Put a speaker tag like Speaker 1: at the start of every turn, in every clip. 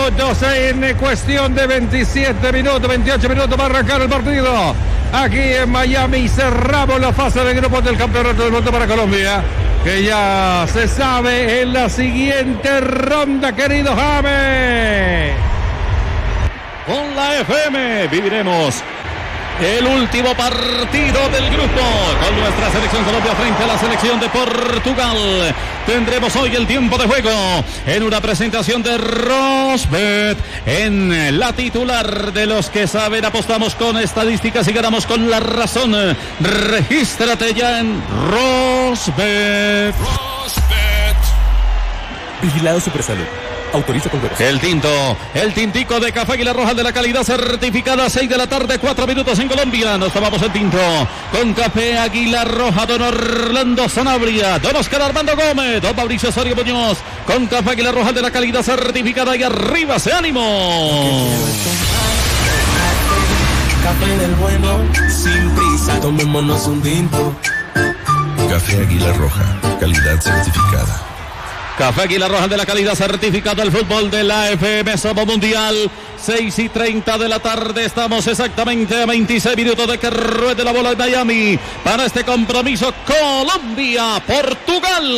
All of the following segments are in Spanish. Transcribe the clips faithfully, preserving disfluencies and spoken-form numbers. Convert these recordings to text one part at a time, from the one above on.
Speaker 1: minutos, en cuestión de veintisiete minutos, veintiocho minutos va a arrancar el partido. Aquí en Miami cerramos la fase de grupos del Campeonato del Mundo para Colombia, que ya se sabe en la siguiente ronda, querido James.
Speaker 2: Con la F M viviremos el último partido del grupo con nuestra selección Colombia frente a la selección de Portugal. Tendremos hoy el tiempo de juego en una presentación de Rosbet, en la titular de los que saben. Apostamos con estadísticas y ganamos con la razón. Regístrate ya en Rosbet.
Speaker 3: Rosbet. Vigilado Supersalud. Autoriza con veros.
Speaker 2: El tinto, el tintico de Café Águila Roja de la calidad certificada, seis de la tarde, cuatro minutos en Colombia. Nos tomamos el tinto con Café Águila Roja. Don Orlando Sanabria, don Oscar Armando Gómez, don Mauricio Osorio Muñoz, con Café Águila Roja de la calidad certificada. Y arriba ese ánimo.
Speaker 4: Café del bueno, sin prisa, tomémonos un tinto.
Speaker 5: Café Águila Roja, calidad certificada.
Speaker 2: Café Águila Roja de la calidad certificada del fútbol de la F M Somos Mundial. seis y treinta de la tarde. Estamos exactamente a veintiséis minutos de que ruede la bola en Miami para este compromiso Colombia-Portugal.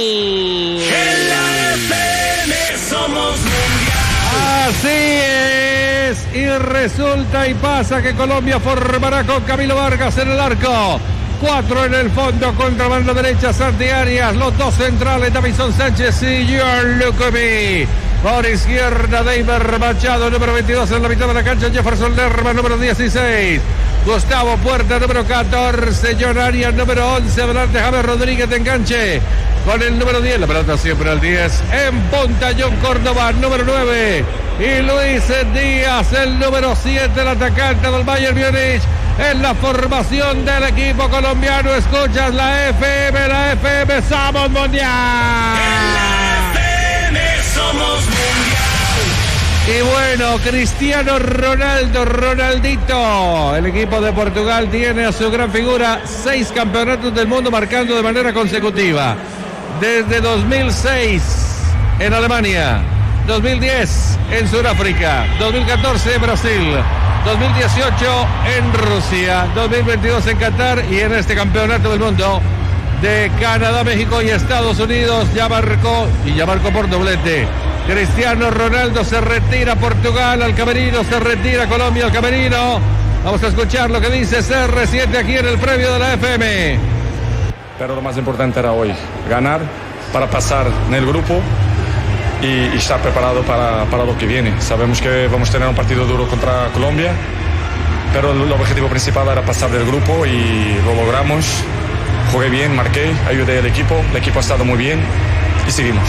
Speaker 4: En la F M Somos Mundial.
Speaker 1: Así es. Y resulta y pasa que Colombia formará con Camilo Vargas en el arco. Cuatro en el fondo, contra banda derecha Santi Arias, los dos centrales Davison Sánchez y Gianluca Lucovi. Por izquierda Deiber Machado, número veintidós en la mitad de la cancha, Jefferson Lerma, número dieciséis. Gustavo Puerta, número catorce, John Arias, número once, adelante James Rodríguez de enganche. Con el número diez, la pelota siempre al diez. En punta John Córdoba, número nueve. Y Luis Díaz, el número siete, el atacante del Bayern Múnich. En la formación del equipo colombiano, escuchas la F M, la F M Somos Mundial.
Speaker 4: En la F M Somos Mundial.
Speaker 1: Y bueno, Cristiano Ronaldo, Ronaldito. El equipo de Portugal tiene a su gran figura seis campeonatos del mundo marcando de manera consecutiva. Desde dos mil seis en Alemania, dos mil diez en Sudáfrica, dos mil catorce en Brasil, dos mil dieciocho en Rusia, dos mil veintidós en Qatar y en este campeonato del mundo de Canadá, México y Estados Unidos ya marcó y ya marcó por doblete. Cristiano Ronaldo se retira a Portugal al camerino, se retira Colombia al camerino. Vamos a escuchar lo que dice C R siete aquí en el previo de la F M.
Speaker 6: Pero lo más importante era hoy ganar para pasar en el grupo y, y estar preparado para, para lo que viene. Sabemos que vamos a tener un partido duro contra Colombia, pero el, el objetivo principal era pasar del grupo y lo logramos. Jugué bien, marqué, ayudé al equipo, el equipo ha estado muy bien y seguimos.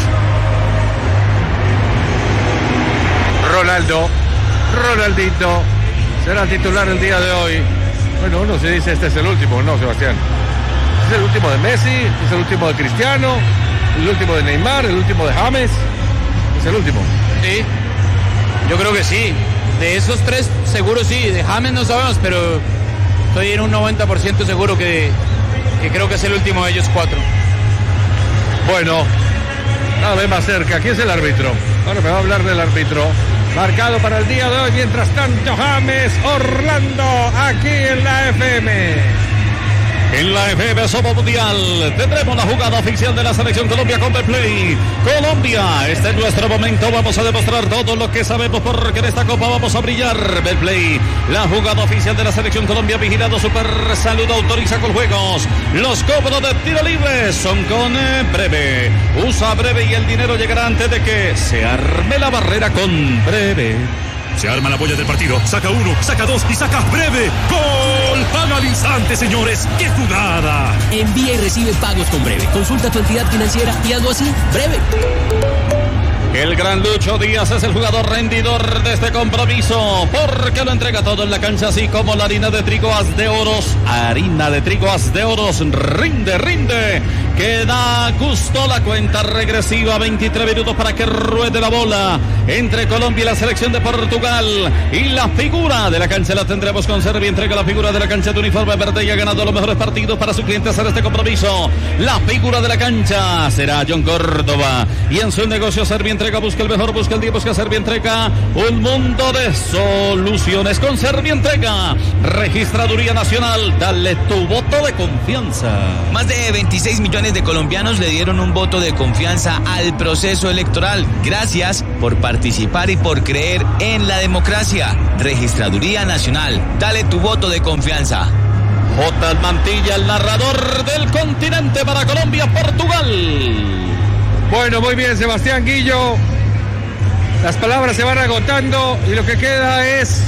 Speaker 1: Ronaldo, Ronaldito, será titular el día de hoy. Bueno, uno se dice este es el último, no, Sebastián. Es el último de Messi, es el último de Cristiano, el último de Neymar, el último de James. Es el último.
Speaker 7: Sí, yo creo que sí. De esos tres, seguro sí. De James no sabemos, pero estoy en un noventa por ciento seguro que, que creo que es el último de ellos cuatro.
Speaker 1: Bueno, a ver más cerca. ¿Quién es el árbitro? Bueno, me va a hablar del árbitro. Marcado para el día de hoy. Mientras tanto, James Orlando, aquí en la F M.
Speaker 2: En la F M Somos Mundial tendremos la jugada oficial de la selección Colombia con Betplay. Colombia, este es nuestro momento. Vamos a demostrar todo lo que sabemos porque en esta copa vamos a brillar. Betplay, la jugada oficial de la selección Colombia. Vigilado Super Salud, autoriza con juegos. Los cobros de tiro libre son con eh, Breve. Usa Breve y el dinero llegará antes de que se arme la barrera con Breve.
Speaker 3: Se arma la boya del partido, saca uno, saca dos y saca Breve. ¡Gol! Paga al instante, señores. ¡Qué jugada!
Speaker 8: Envía y recibe pagos con Breve. Consulta tu entidad financiera y hazlo así, Breve.
Speaker 2: El gran Lucho Díaz es el jugador rendidor de este compromiso porque lo entrega todo en la cancha, así como la harina de trigo Haz de Oros. Harina de trigo Haz de Oros rinde, rinde, que da gusto. La cuenta regresiva, veintitrés minutos para que ruede la bola. entre Colombia y la selección de Portugal. Y la figura de la cancha la tendremos con Serbia. Entrega la figura de la cancha de uniforme verde y ha ganado los mejores partidos para su cliente hacer este compromiso. La figura de la cancha será John Córdoba. Y en su negocio Serbia Entrega busca el mejor, busca el día, busca Serbia Entrega. Un mundo de soluciones con Serbia Entrega. Registraduría Nacional, dale tu voto de confianza.
Speaker 9: Más de veintiséis millones de colombianos le dieron un voto de confianza al proceso electoral. Gracias por participar y por creer en la democracia. Registraduría Nacional, dale tu voto de confianza.
Speaker 2: J. Mantilla, el narrador del continente para Colombia-Portugal.
Speaker 1: Bueno, muy bien, Sebastián Guillo. Las palabras se van agotando y lo que queda es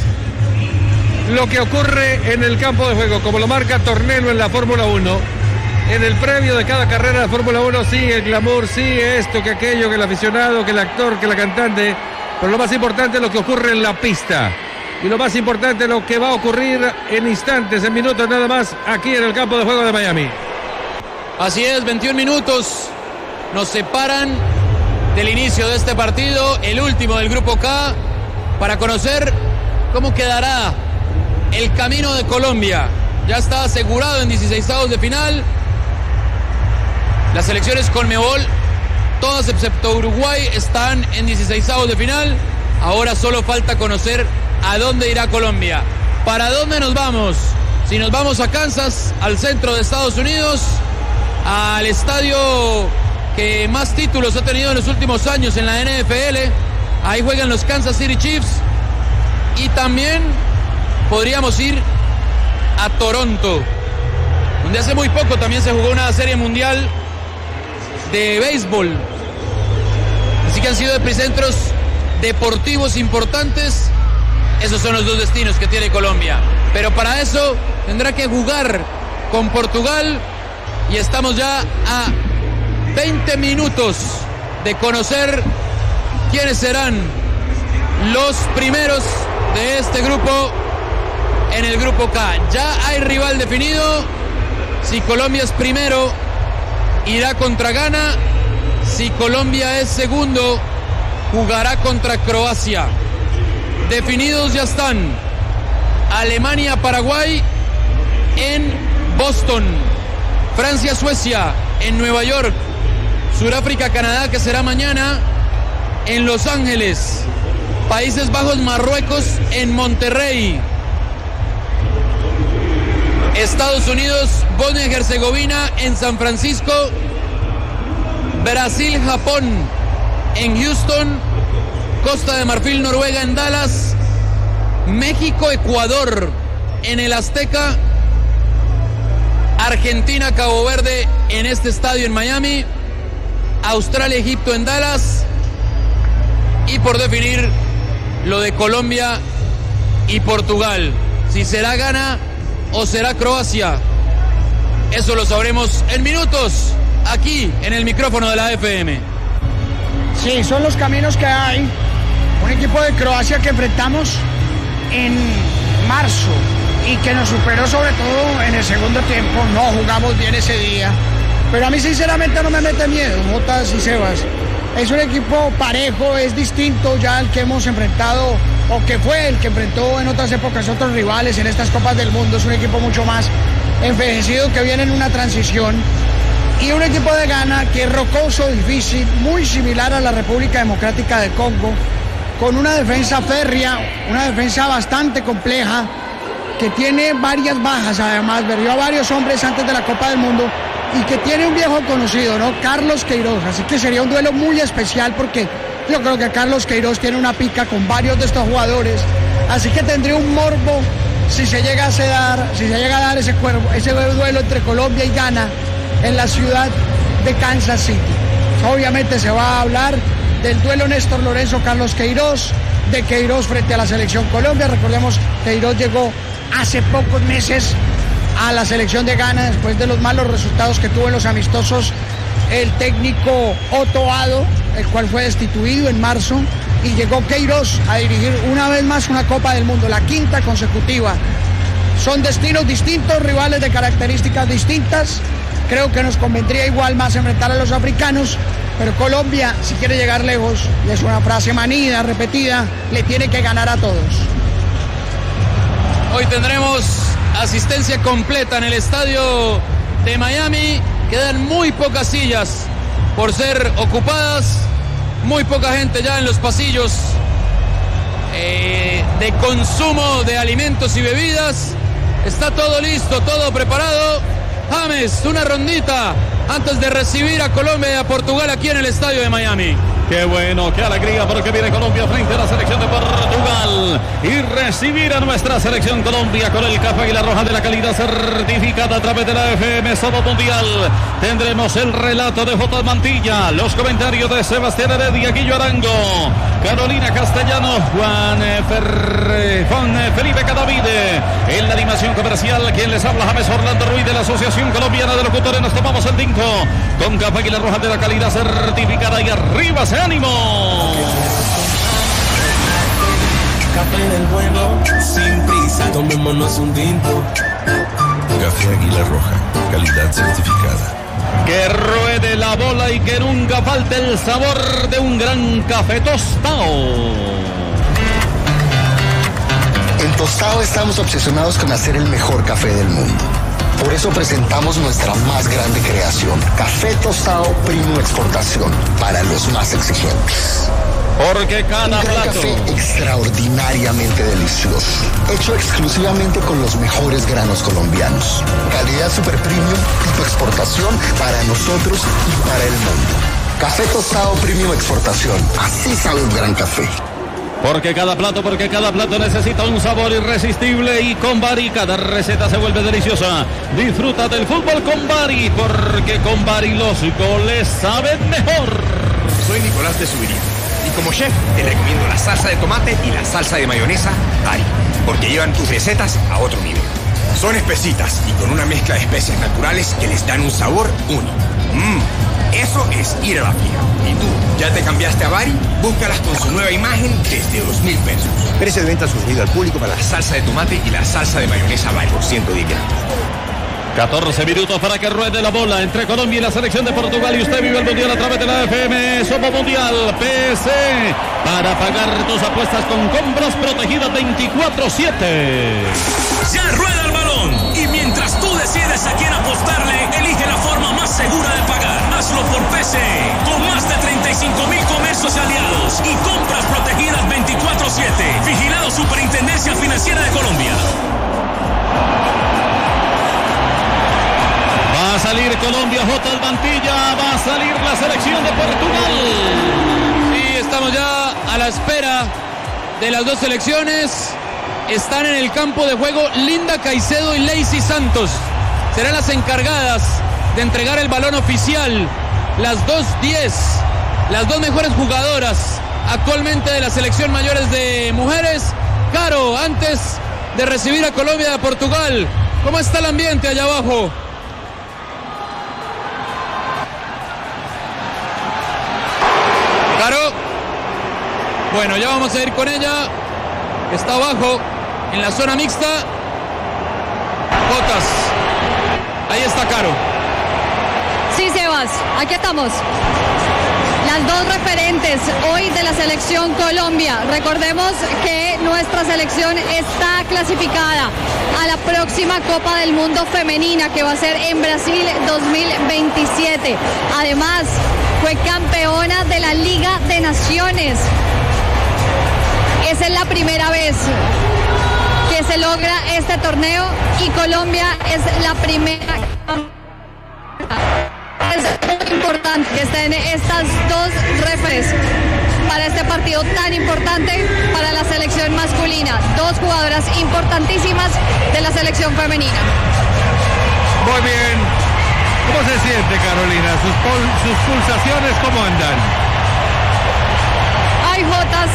Speaker 1: lo que ocurre en el campo de juego, como lo marca Tornelo en la Fórmula uno. En el previo de cada carrera de Fórmula uno, sí, el glamour, sí, esto, que aquello, que el aficionado, que el actor, que la cantante. Pero lo más importante es lo que ocurre en la pista. Y lo más importante es lo que va a ocurrir en instantes, en minutos nada más, aquí en el campo de juego de Miami.
Speaker 7: Así es, veintiún minutos nos separan del inicio de este partido, el último del Grupo K, para conocer cómo quedará el camino de Colombia. Ya está asegurado en dieciseisavos de final. Las selecciones Conmebol, todas excepto Uruguay, están en dieciseisavos de final. Ahora solo falta conocer a dónde irá Colombia. ¿Para dónde nos vamos? Si nos vamos a Kansas, al centro de Estados Unidos, al estadio que más títulos ha tenido en los últimos años en la N F L, ahí juegan los Kansas City Chiefs. Y también podríamos ir a Toronto, donde hace muy poco también se jugó una serie mundial de béisbol. Así que han sido epicentros deportivos importantes. Esos son los dos destinos que tiene Colombia. Pero para eso tendrá que jugar con Portugal. Y estamos ya a veinte minutos de conocer quiénes serán los primeros de este grupo en el Grupo K. Ya hay rival definido. Si Colombia es primero, irá contra Ghana. Si Colombia es segundo, jugará contra Croacia. Definidos ya están Alemania-Paraguay en Boston, Francia-Suecia en Nueva York, Sudáfrica-Canadá, que será mañana, en Los Ángeles, Países Bajos-Marruecos en Monterrey, Estados Unidos, Bosnia y Herzegovina en San Francisco, Brasil-Japón en Houston, Costa de Marfil, Noruega en Dallas, México, Ecuador en el Azteca, Argentina, Cabo Verde en este estadio en Miami, Australia, Egipto en Dallas, y por definir lo de Colombia y Portugal. Si será Ghana o será Croacia, eso lo sabremos en minutos aquí en el micrófono de la F M.
Speaker 10: Sí, son los caminos que hay. Un equipo de Croacia que enfrentamos en marzo y que nos superó sobre todo en el segundo tiempo. No jugamos bien ese día, pero a mí sinceramente no me mete miedo, Jotas y Sebas. Es un equipo parejo, es distinto ya al que hemos enfrentado, o que fue el que enfrentó en otras épocas otros rivales en estas Copas del Mundo. Es un equipo mucho más envejecido, que viene en una transición. Y un equipo de Ghana que es rocoso, difícil, muy similar a la República Democrática del Congo, con una defensa férrea, una defensa bastante compleja, que tiene varias bajas, además, perdió a varios hombres antes de la Copa del Mundo, y que tiene un viejo conocido, ¿no? Carlos Queiroz. Así que sería un duelo muy especial, porque yo creo que Carlos Queiroz tiene una pica con varios de estos jugadores. Así que tendría un morbo si se llega a dar, si se llega a dar ese, cuervo, ese duelo entre Colombia y Ghana en la ciudad de Kansas City. Obviamente se va a hablar del duelo Néstor Lorenzo-Carlos Queiroz, de Queiroz frente a la selección Colombia. Recordemos, Queiroz llegó hace pocos meses a la selección de Ghana después de los malos resultados que tuvo en los amistosos el técnico Otto Addo, el cual fue destituido en marzo, y llegó Queiroz a dirigir una vez más una Copa del Mundo, la quinta consecutiva. Son destinos distintos, rivales de características distintas. Creo que nos convendría igual más enfrentar a los africanos, Pero Colombia, si quiere llegar lejos, y es una frase manida, repetida, le tiene que ganar a todos.
Speaker 7: Hoy tendremos asistencia completa en el estadio de Miami. Quedan muy pocas sillas por ser ocupadas, muy poca gente ya en los pasillos eh, de consumo de alimentos y bebidas. Está todo listo, todo preparado. James, una rondita antes de recibir a Colombia y a Portugal aquí en el estadio de Miami.
Speaker 2: Qué bueno, qué alegría porque viene Colombia frente a la selección de Portugal y recibir a nuestra selección Colombia con el café y la roja de la calidad certificada a través de la F M Sobo Mundial. Tendremos el relato de J. Mantilla, los comentarios de Sebastián Heredia, Guillo Arango, Carolina Castellano, Juan, Fer... Juan Felipe Cadavide. En la animación comercial, quien les habla, James Orlando Ruiz de la Asociación Colombiana de Locutores. Nos tomamos el tinto con café y la roja de la calidad certificada y arriba se ánimo.
Speaker 4: Café del bueno, sin prisa, tomémonos un tinto.
Speaker 5: Café Águila Roja, calidad certificada.
Speaker 2: Que ruede la bola y que nunca falte el sabor de un gran café tostado.
Speaker 11: En Tostado estamos obsesionados con hacer el mejor café del mundo. Por eso presentamos nuestra más grande creación, Café Tostado Premium Exportación, para los más exigentes.
Speaker 2: Porque cada
Speaker 11: Un gran
Speaker 2: plato
Speaker 11: café extraordinariamente delicioso, hecho exclusivamente con los mejores granos colombianos. Calidad super premium, tipo exportación para nosotros y para el mundo. Café Tostado Premium Exportación, así sabe un gran café.
Speaker 2: Porque cada plato, porque cada plato necesita un sabor irresistible y con Bari cada receta se vuelve deliciosa. Disfruta del fútbol con Bari, porque con Bari los goles saben mejor.
Speaker 12: Soy Nicolás de Subiría y como chef te recomiendo la salsa de tomate y la salsa de mayonesa Bari, porque llevan tus recetas a otro nivel. Son espesitas y con una mezcla de especias naturales que les dan un sabor único. Mmm, eso es ir a la fija. ¿Y tú, ya te cambiaste a Bari? Búscalas con su nueva imagen desde dos mil pesos. Precio de venta sugerido al público para la salsa de tomate y la salsa de mayonesa Bari por ciento diez gramos.
Speaker 2: catorce minutos para que ruede la bola entre Colombia y la selección de Portugal. Y usted vive el mundial a través de la F M Sobo Mundial P C para pagar tus apuestas con compras protegidas veinticuatro siete.
Speaker 3: Ya rueda el balón y mientras tú decides a quién apostarle, elige la forma más segura de pagar. Hazlo por P C con más de treinta y cinco mil comercios aliados y compras protegidas veinticuatro siete. Vigilado Superintendencia Financiera de Colombia.
Speaker 2: Va a salir Colombia, J. Mantilla, va a salir la selección de Portugal.
Speaker 7: Sí, estamos ya a la espera de las dos selecciones. Están en el campo de juego Linda Caicedo y Lacey Santos. Serán las encargadas de entregar el balón oficial. Las dos diez, las dos mejores jugadoras actualmente de la selección mayores de mujeres. Caro, antes de recibir a Colombia y a Portugal, ¿cómo está el ambiente allá abajo? Caro, bueno, ya vamos a ir con ella, que está abajo en la zona mixta. Botas, ahí está Caro.
Speaker 13: Sí, Sebas, aquí estamos. Las dos referentes hoy de la selección Colombia. Recordemos que nuestra selección está clasificada a la próxima Copa del Mundo Femenina, que va a ser en Brasil dos mil veintisiete. Además, fue campeona de la Liga de Naciones. Esa es la primera vez que se logra este torneo y Colombia es la primera. Es muy importante que estén estas dos referees para este partido tan importante para la selección masculina. Dos jugadoras importantísimas de la selección femenina.
Speaker 1: Muy bien. ¿Cómo se siente, Carolina? ¿Sus, pul sus pulsaciones cómo andan?
Speaker 13: Ay, Jotas.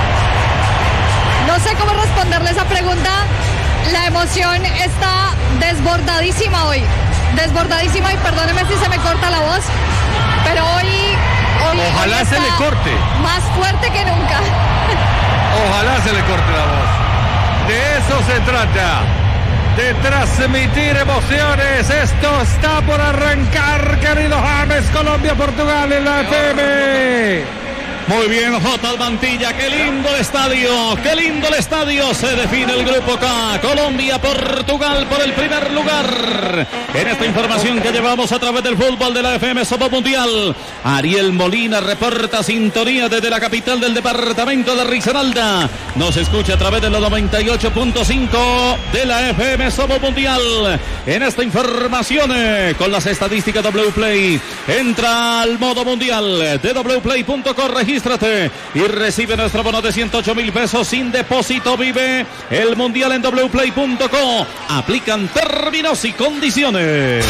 Speaker 13: No sé cómo responderle esa pregunta. La emoción está desbordadísima hoy. Desbordadísima y perdóneme si se me corta la voz, pero hoy, hoy
Speaker 1: ojalá
Speaker 13: hoy
Speaker 1: se le corte.
Speaker 13: Más fuerte que nunca.
Speaker 1: Ojalá se le corte la voz. De eso se trata. de transmitir emociones. Esto está por arrancar, querido James. Colombia-Portugal en la F M.
Speaker 2: Muy bien, J. Mantilla, qué lindo el estadio, qué lindo el estadio. Se define el grupo K, Colombia, Portugal por el primer lugar. En esta información que llevamos a través del fútbol de la F M Sopo Mundial, Ariel Molina reporta sintonía desde la capital del departamento de Risaralda. Nos escucha a través de los noventa y ocho punto cinco de la F M Sopo Mundial. En esta información, eh, con las estadísticas W Play, entra al modo mundial de w play punto com. Regístrate y recibe nuestro bono de ciento ocho mil pesos sin depósito. Vive el mundial en w play punto com. Aplican términos y condiciones.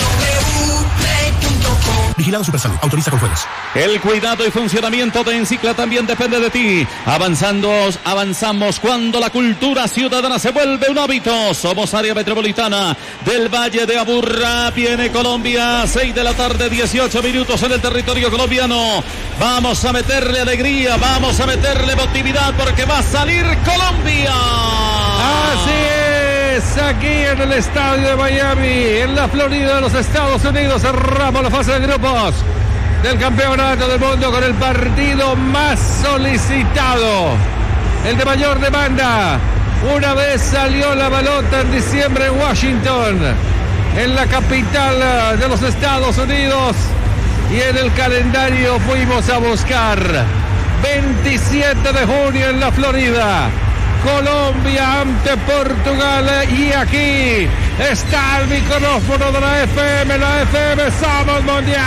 Speaker 14: Vigilado Supersalud. Autoriza con juegos.
Speaker 2: El cuidado y funcionamiento de Encicla también depende de ti. Avanzando, avanzamos cuando la cultura ciudadana se vuelve un hábito. Somos área metropolitana del Valle de Aburrá. Viene Colombia, seis de la tarde, dieciocho minutos en el territorio colombiano. Vamos a meterle alegría, vamos a meterle emotividad porque va a salir Colombia.
Speaker 1: Así es, aquí en el estadio de Miami, en la Florida de los Estados Unidos, cerramos la fase de grupos del campeonato del mundo con el partido más solicitado, el de mayor demanda. Una vez salió la balota en diciembre en Washington, en la capital de los Estados Unidos, y en el calendario fuimos a buscar veintisiete de junio en la Florida, Colombia ante Portugal, y aquí está el micrófono de la F M, la F M Somos Mundial.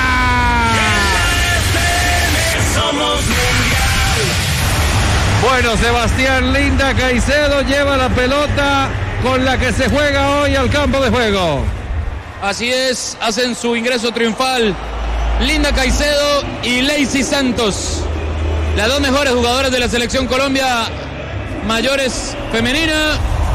Speaker 3: Somos Mundial.
Speaker 1: Bueno, Sebastián Linda Caicedo lleva la pelota con la que se juega hoy al campo de juego.
Speaker 7: Así es, hacen su ingreso triunfal Linda Caicedo y Lacey Santos, las dos mejores jugadoras de la selección Colombia mayores femenina.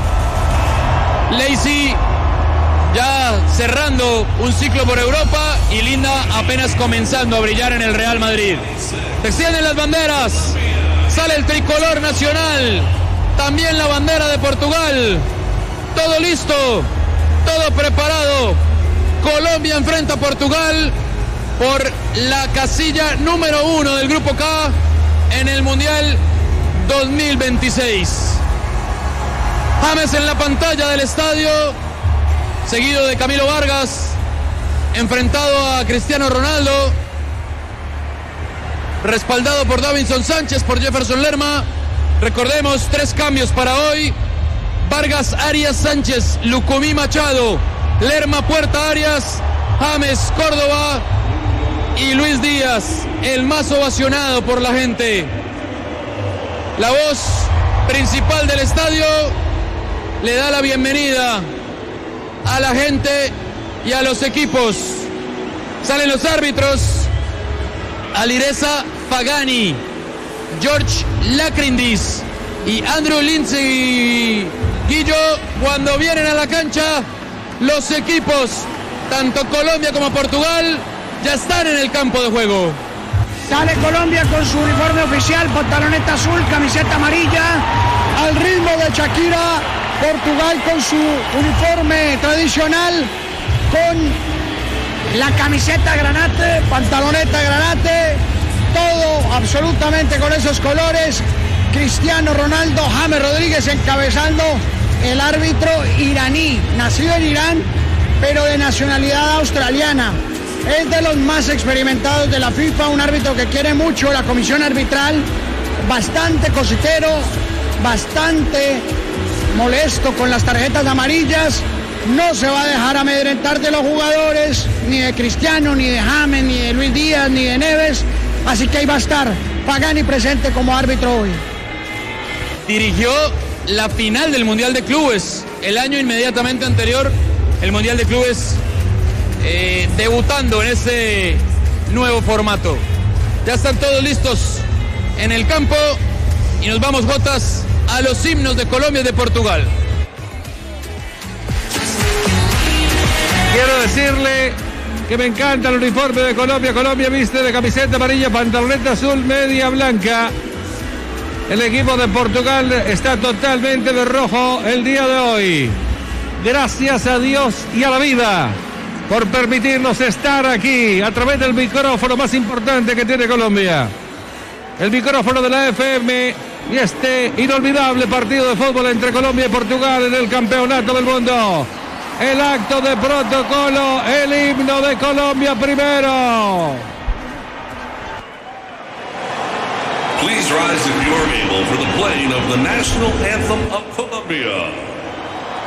Speaker 7: Lacey ya cerrando un ciclo por Europa y Linda apenas comenzando a brillar en el Real Madrid. Se extienden las banderas, sale el tricolor nacional, también la bandera de Portugal. Todo listo, todo preparado. Colombia enfrenta a Portugal por la casilla número uno del Grupo K en el Mundial dos mil veintiséis. James en la pantalla del estadio, seguido de Camilo Vargas, enfrentado a Cristiano Ronaldo, respaldado por Davinson Sánchez, por Jefferson Lerma. Recordemos, tres cambios para hoy: Vargas, Arias, Sánchez, Lucumí, Machado, Lerma, Puerta, Arias, James, Córdoba y Luis Díaz, el más ovacionado por la gente. La voz principal del estadio le da la bienvenida a la gente y a los equipos. Salen los árbitros: Alireza Fagani, George Lacrindis y Andrew Lindsay Guillo. Cuando vienen a la cancha, los equipos, tanto Colombia como Portugal, ya están en el campo de juego.
Speaker 10: Sale Colombia con su uniforme oficial, pantaloneta azul, camiseta amarilla, al ritmo de Shakira. Portugal con su uniforme tradicional, con la camiseta granate, pantaloneta granate, todo absolutamente con esos colores. Cristiano Ronaldo, James Rodríguez encabezando, el árbitro iraní, nacido en Irán, pero de nacionalidad australiana. Es de los más experimentados de la FIFA, un árbitro que quiere mucho la comisión arbitral, bastante cositero, bastante molesto con las tarjetas amarillas. No se va a dejar amedrentar de los jugadores, ni de Cristiano, ni de James, ni de Luis Díaz, ni de Neves. Así que ahí va a estar Pagani presente como árbitro hoy.
Speaker 7: Dirigió la final del Mundial de Clubes el año inmediatamente anterior, el Mundial de Clubes, eh, debutando en ese nuevo formato. Ya están todos listos en el campo y nos vamos, Jotas, a los himnos de Colombia y de Portugal.
Speaker 1: Quiero decirle que me encanta el uniforme de Colombia. Colombia viste de camiseta amarilla, pantaloneta azul, media blanca. El equipo de Portugal está totalmente de rojo el día de hoy. Gracias a Dios y a la vida por permitirnos estar aquí a través del micrófono más importante que tiene Colombia. El micrófono de la F M y este inolvidable partido de fútbol entre Colombia y Portugal en el Campeonato del Mundo. El acto de protocolo, el himno de Colombia primero.
Speaker 15: Please rise if you are able for the playing of the national anthem of Colombia.